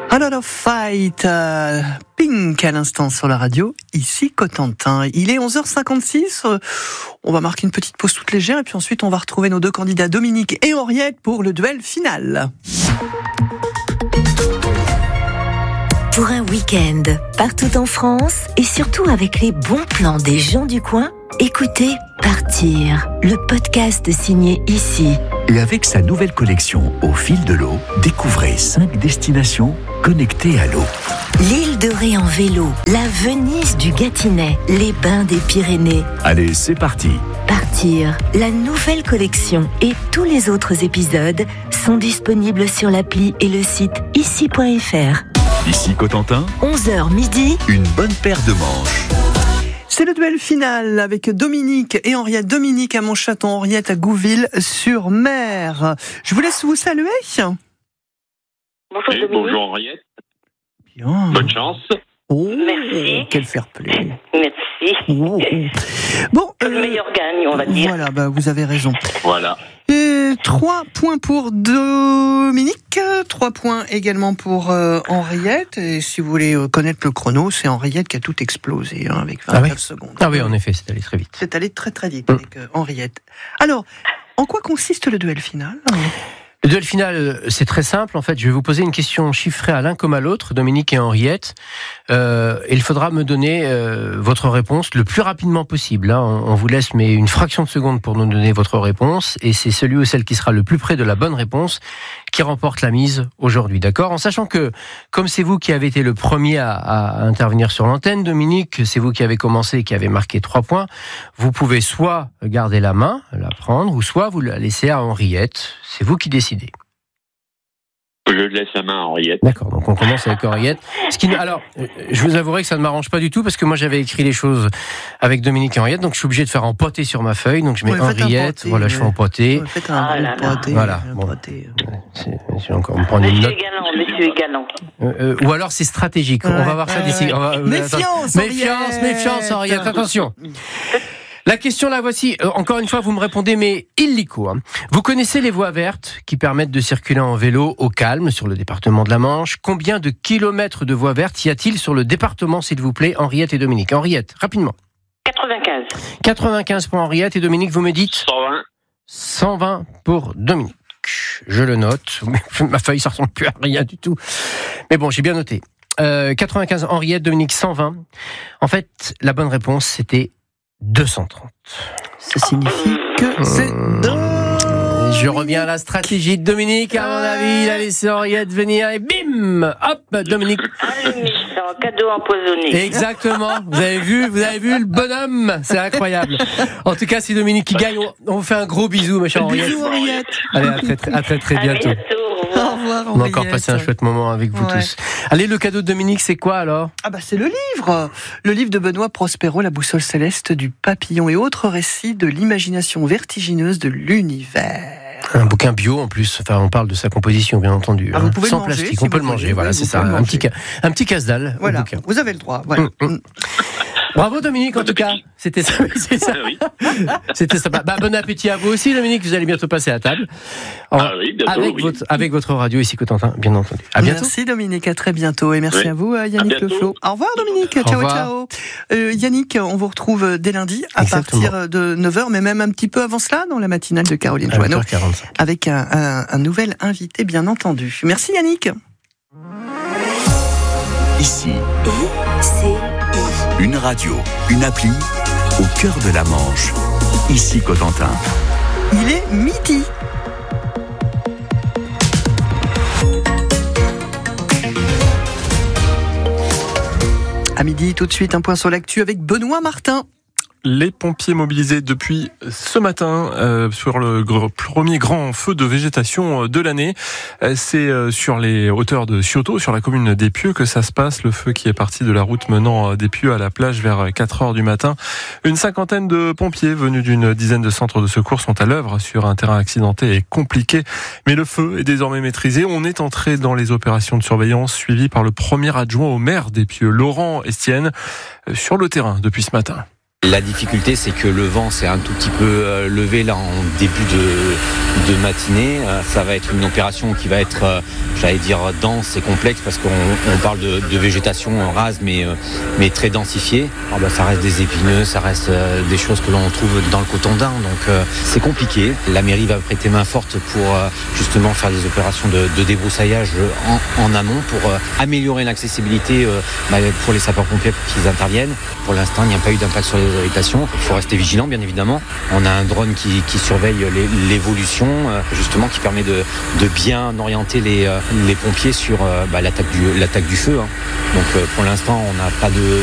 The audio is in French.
A lot of fight, Pink à l'instant sur la radio, ici Cotentin. Il est 11h56, on va marquer une petite pause toute légère et puis ensuite on va retrouver nos deux candidats Dominique et Henriette pour le duel final. Pour un week-end, partout en France et surtout avec les bons plans des gens du coin, écoutez Partir, le podcast signé ici. Et avec sa nouvelle collection Au fil de l'eau, découvrez 5 destinations connectées à l'eau. L'île de Ré en vélo, la Venise du Gâtinais, les bains des Pyrénées. Allez, c'est parti. Partir, la nouvelle collection et tous les autres épisodes sont disponibles sur l'appli et le site ici.fr. Ici Cotentin, 11h midi, une bonne paire de manches. C'est le duel final avec Dominique et Henriette. Dominique à Montchâteau, Henriette à Gouville-sur-Mer. Je vous laisse vous saluer. Bonjour Dominique. Bonjour Henriette. Bien. Bonne chance. Oh, merci. Quel fair-play. Merci. Oh. Bon, le meilleur gagne, on va dire. Voilà, vous avez raison. Voilà. 3 points pour Dominique, 3 points également pour Henriette. Et si vous voulez connaître le chrono, c'est Henriette qui a tout explosé avec 29 secondes. Ah oui, en effet, c'est allé très vite. C'est allé très très vite avec Henriette. Alors, en quoi consiste le duel final ? Le duel final, c'est très simple. En fait, je vais vous poser une question chiffrée à l'un comme à l'autre, Dominique et Henriette. Il faudra me donner votre réponse le plus rapidement possible. On vous laisse mais une fraction de seconde pour nous donner votre réponse. Et c'est celui ou celle qui sera le plus près de la bonne réponse qui remporte la mise aujourd'hui. D'accord ? En sachant que, comme c'est vous qui avez été le premier à intervenir sur l'antenne, Dominique, c'est vous qui avez commencé et qui avez marqué 3 points, vous pouvez soit garder la main, la prendre, ou soit vous la laisser à Henriette. C'est vous qui décidez. Je laisse la main à Henriette. D'accord, donc on commence avec Henriette. Alors, je vous avouerai que ça ne m'arrange pas du tout parce que moi j'avais écrit les choses avec Dominique et Henriette, donc je suis obligé de faire empoter sur ma feuille. Donc je mets Henriette, voilà, je fais empoter. Faites un empoté. Voilà. Bon. C'est encore me prendre une note. Monsieur Galant. Ou alors c'est stratégique. On va voir ça d'ici. Méfiance, Henriette, attention. La question, la voici. Encore une fois, vous me répondez, mais illico. Vous connaissez les voies vertes qui permettent de circuler en vélo au calme sur le département de la Manche. Combien de kilomètres de voies vertes y a-t-il sur le département, s'il vous plaît, Henriette et Dominique ? Henriette, rapidement. 95. 95 pour Henriette et Dominique, vous me dites ? 120. 120 pour Dominique. Je le note. Ma feuille, ça ressemble plus à rien du tout. Mais bon, j'ai bien noté. 95 Henriette, Dominique 120. En fait, la bonne réponse, c'était 230. Ça signifie que c'est Je reviens à la stratégie de Dominique. À mon avis, il a laissé Henriette venir et bim, hop, Dominique. C'est un cadeau empoisonné. Exactement. Vous avez vu le bonhomme. C'est incroyable. En tout cas, c'est Dominique qui gagne. On vous fait un gros bisou, ma chère Henriette. Bisous, Henriette. Allez, à très bientôt. Au revoir, On va encore passer un chouette moment avec vous tous. Allez, le cadeau de Dominique, c'est quoi alors ? C'est le livre. Le livre de Benoît Prospero, La boussole céleste du papillon et autres récits de l'imagination vertigineuse de l'univers. Un bouquin bio en plus, on parle de sa composition bien entendu, vous pouvez sans le manger, plastique, si on peut le vous manger, voulez, voilà, c'est ça, un petit casse-dalle au voilà, bouquin. vous avez le droit, voilà. Bravo Dominique, en tout cas, c'était ça. C'est ça. Oui. C'était ça. Bon appétit à vous aussi Dominique, vous allez bientôt passer à table. Oui, bientôt, avec votre radio ici Cotentin, bien entendu. À bientôt. Merci Dominique, à très bientôt et merci à vous Yannick Leflo. Au revoir Dominique, ciao. Yannick, on vous retrouve dès lundi à partir de 9h, mais même un petit peu avant cela dans la matinale de Caroline Joanneau, avec un nouvel invité bien entendu. Merci Yannick. Ici, une radio, une appli, au cœur de la Manche. Ici Cotentin. Il est midi. À midi, tout de suite, un point sur l'actu avec Benoît Martin. Les pompiers mobilisés depuis ce matin sur le premier grand feu de végétation de l'année. C'est sur les hauteurs de Cioto, sur la commune d'Épieux, que ça se passe. Le feu qui est parti de la route menant d'Épieux à la plage vers 4h du matin. Une cinquantaine de pompiers venus d'une dizaine de centres de secours sont à l'œuvre sur un terrain accidenté et compliqué. Mais le feu est désormais maîtrisé. On est entré dans les opérations de surveillance suivies par le premier adjoint au maire d'Épieux, Laurent Estienne, sur le terrain depuis ce matin. La difficulté, c'est que le vent s'est un tout petit peu levé là en début de matinée. Ça va être une opération qui va être, j'allais dire dense et complexe, parce qu'on parle de végétation rase mais très densifiée. Alors ça reste des épineux, ça reste des choses que l'on trouve dans le coton d'Inde, donc c'est compliqué. La mairie va prêter main forte pour justement faire des opérations de débroussaillage en amont pour améliorer l'accessibilité pour les sapeurs-pompiers pour qu'ils interviennent. Pour l'instant, il n'y a pas eu d'impact sur les habitations. Il faut rester vigilant, bien évidemment. On a un drone qui surveille l'évolution, justement, qui permet de bien orienter les pompiers sur l'attaque du feu. Donc pour l'instant, on n'a pas de